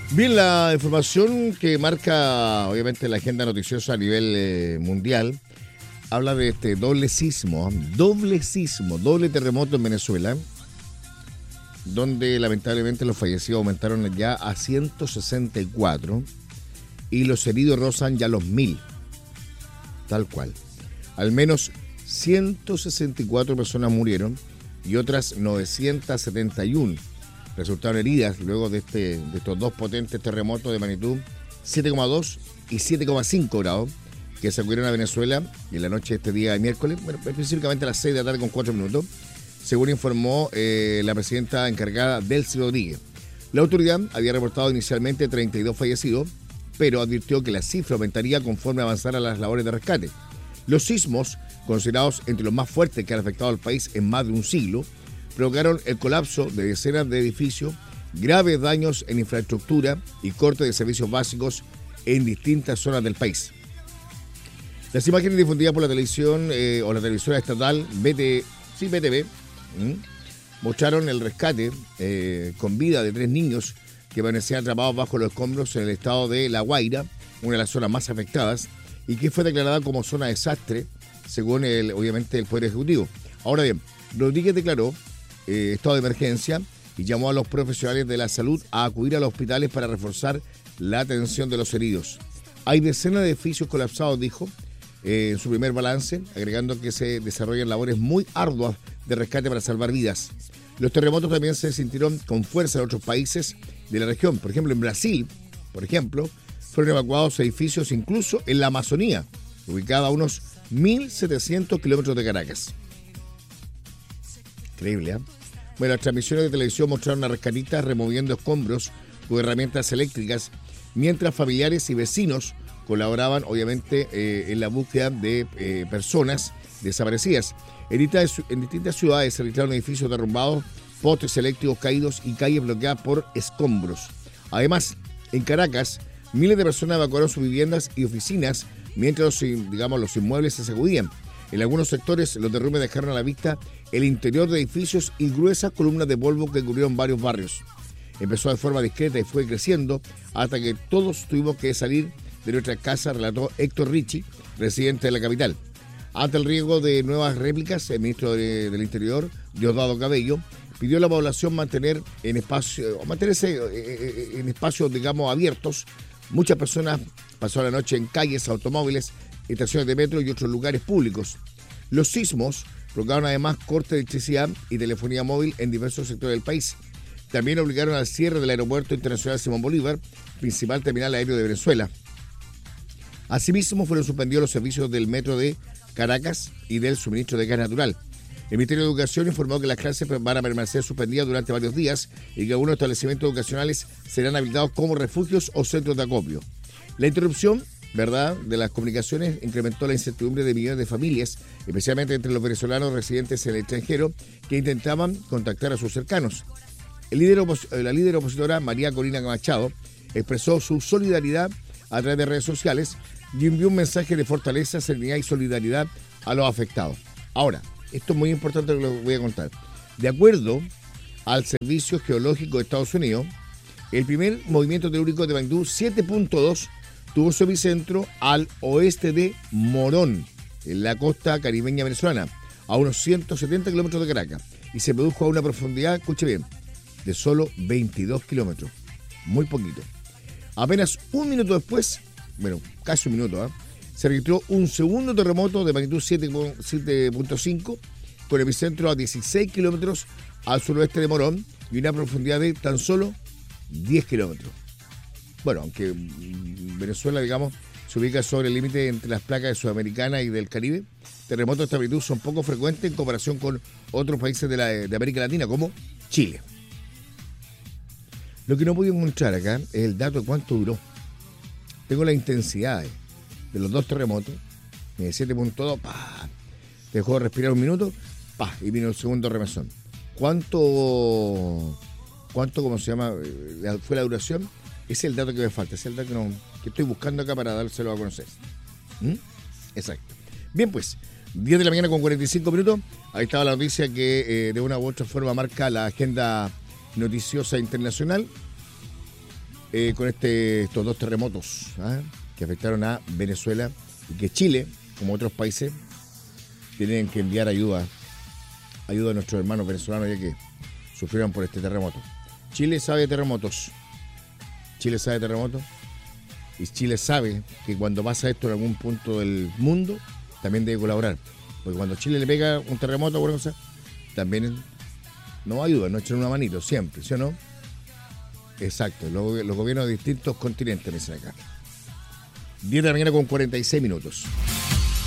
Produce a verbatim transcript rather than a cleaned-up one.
Bien, la información que marca obviamente la agenda noticiosa a nivel eh, mundial habla de este doble sismo, doble sismo, doble terremoto en Venezuela, donde lamentablemente los fallecidos aumentaron ya a ciento sesenta y cuatro y los heridos rozan ya los mil, tal cual. Al menos ciento sesenta y cuatro personas murieron y otras novecientas setenta y uno resultaron heridas luego de, este, de estos dos potentes terremotos de magnitud siete coma dos y siete coma cinco grados que sacudieron a Venezuela en la noche de este día de miércoles, bueno, específicamente a las seis de la tarde con cuatro minutos, según informó eh, la presidenta encargada Delcy Rodríguez. La autoridad había reportado inicialmente treinta y dos fallecidos, pero advirtió que la cifra aumentaría conforme avanzaran las labores de rescate. Los sismos, considerados entre los más fuertes que han afectado al país en más de un siglo, provocaron el colapso de decenas de edificios, graves daños en infraestructura y corte de servicios básicos en distintas zonas del país. Las imágenes difundidas por la televisión eh, o la televisora estatal B T, sí, B T V ¿m? mostraron el rescate eh, con vida de tres niños que permanecían atrapados bajo los escombros en el estado de La Guaira, una de las zonas más afectadas, y que fue declarada como zona de desastre, según el, obviamente el Poder Ejecutivo. Ahora bien, Rodríguez declaró eh, estado de emergencia y llamó a los profesionales de la salud a acudir a los hospitales para reforzar la atención de los heridos. Hay decenas de edificios colapsados, dijo, eh, en su primer balance, agregando que se desarrollan labores muy arduas de rescate para salvar vidas. Los terremotos también se sintieron con fuerza en otros países de la región. Por ejemplo, en Brasil, por ejemplo, fueron evacuados edificios incluso en la Amazonía, ubicada a unos mil setecientos kilómetros de Caracas. Increíble, ¿eh? Bueno, las transmisiones de televisión mostraron a rescatistas removiendo escombros con herramientas eléctricas, mientras familiares y vecinos colaboraban, obviamente, eh, en la búsqueda de eh, personas desaparecidas. En distintas, en distintas ciudades se registraron edificios derrumbados, postes eléctricos caídos y calles bloqueadas por escombros. Además, en Caracas, miles de personas evacuaron sus viviendas y oficinas mientras los, digamos, los inmuebles se sacudían. En algunos sectores, los derrumbes dejaron a la vista el interior de edificios y gruesas columnas de polvo que cubrieron varios barrios. Empezó de forma discreta y fue creciendo hasta que todos tuvimos que salir de nuestra casa, relató Héctor Ricci, residente de la capital. Ante el riesgo de nuevas réplicas, el ministro de, del Interior, Diosdado Cabello, pidió a la población mantener en espacio, mantenerse en espacios, digamos, abiertos. Muchas personas pasaron la noche en calles, automóviles, estaciones de metro y otros lugares públicos. Los sismos provocaron además corte de electricidad y telefonía móvil en diversos sectores del país. También obligaron al cierre del Aeropuerto Internacional Simón Bolívar, principal terminal aéreo de Venezuela. Asimismo, fueron suspendidos los servicios del metro de Caracas y del suministro de gas natural. El Ministerio de Educación informó que las clases van a permanecer suspendidas durante varios días y que algunos establecimientos educacionales serán habilitados como refugios o centros de acopio. La interrupción, ¿verdad?, de las comunicaciones incrementó la incertidumbre de millones de familias, especialmente entre los venezolanos residentes en el extranjero que intentaban contactar a sus cercanos. El líder opos- la líder opositora María Corina Machado expresó su solidaridad a través de redes sociales y envió un mensaje de fortaleza, serenidad y solidaridad a los afectados. Ahora, esto es muy importante lo que les voy a contar. De acuerdo al Servicio Geológico de Estados Unidos, el primer movimiento telúrico de magnitud siete punto dos tuvo su epicentro al oeste de Morón, en la costa caribeña venezolana, a unos ciento setenta kilómetros de Caracas, y se produjo a una profundidad, escuche bien, de solo veintidós kilómetros, muy poquito. Apenas un minuto después, bueno, casi un minuto, ¿eh? se registró un segundo terremoto de magnitud siete punto cinco con epicentro a dieciséis kilómetros al suroeste de Morón y una profundidad de tan solo diez kilómetros. Bueno, aunque Venezuela, digamos, se ubica sobre el límite entre las placas de Sudamericana y del Caribe, terremotos de esta magnitud son poco frecuentes en comparación con otros países de, la, de América Latina, como Chile. Lo que no pude encontrar acá es el dato de cuánto duró. Tengo la intensidad de los dos terremotos, de siete punto dos, pa, dejó de respirar un minuto, pa, y vino el segundo remesón. ¿Cuánto, cuánto, cómo se llama, fue la duración? Ese es el dato que me falta, ese es el dato que, no, que estoy buscando acá para dárselo a conocer. ¿Mm? Exacto. Bien, pues, diez de la mañana con cuarenta y cinco minutos. Ahí estaba la noticia que eh, de una u otra forma marca la agenda noticiosa internacional. eh, con este, estos dos terremotos ¿ah? que afectaron a Venezuela y que Chile, como otros países, tienen que enviar ayuda, ayuda a nuestros hermanos venezolanos ya que sufrieron por este terremoto. Chile sabe de terremotos, Chile sabe de terremotos y Chile sabe que cuando pasa esto en algún punto del mundo, también debe colaborar. Porque cuando Chile le pega un terremoto, por cosa, también nos ayuda, nos echan una manito, siempre, ¿sí o no? Exacto, los, los gobiernos de distintos continentes me dicen acá. diez de la mañana con cuarenta y seis minutos.